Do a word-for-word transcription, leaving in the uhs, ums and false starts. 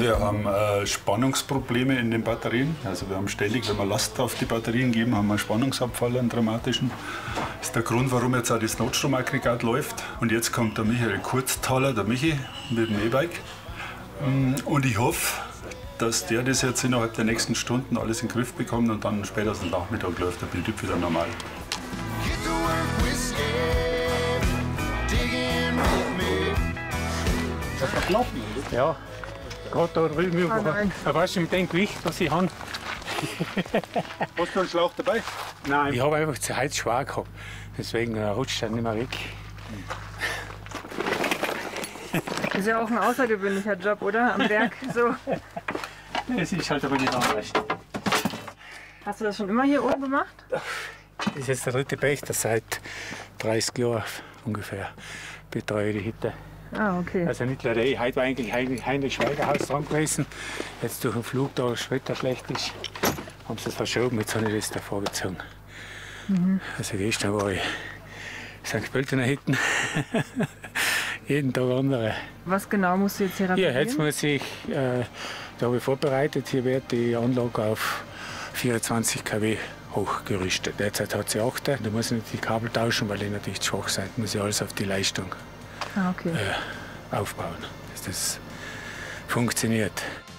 Wir haben äh, Spannungsprobleme in den Batterien. Also wir haben ständig, wenn wir Last auf die Batterien geben, haben wir einen Spannungsabfall, einen dramatischen. Das ist der Grund, warum jetzt auch das Notstromaggregat läuft. Und jetzt kommt der Michael Kurztaler, der Michi, mit dem E-Bike. Und ich hoffe, dass der das jetzt innerhalb der nächsten Stunden alles in den Griff bekommt und dann spätestens Nachmittag läuft der Betrieb wieder normal. Das ist verklappt, ja. Gerade da drüben über. Oh, weißt du, mit dem Gewicht, was ich habe. Hast du einen Schlauch dabei? Nein. Ich habe einfach zu heiß schwer gehabt. Deswegen rutscht er nicht mehr weg. Das ist ja auch ein außergewöhnlicher Job, oder? Am Berg so. Es ist halt aber nicht anders. Hast du das schon immer hier oben gemacht? Das ist jetzt der dritte Pächter seit dreißig Jahren ungefähr. Betreue die Hütte. Ah, okay. Also mittlerweile, eh, heute war eigentlich Heinrich Schweigerhaus dran gewesen. Jetzt durch den Flug, da das Wetter schlecht ist, haben sie es verschoben. Jetzt habe ich das da vorgezogen. Mhm. Also gestern war ich Sankt Pöltener Hütten. Jeden Tag andere. Was genau musst du jetzt hier reparieren? Hier, jetzt muss ich, äh, da habe ich vorbereitet, hier wird die Anlage auf vierundzwanzig Kilowatt hochgerüstet. Derzeit hat sie acht, da muss ich nicht die Kabel tauschen, weil die natürlich zu schwach sind. Da muss ich alles auf die Leistung ah, okay. äh, aufbauen, dass das funktioniert.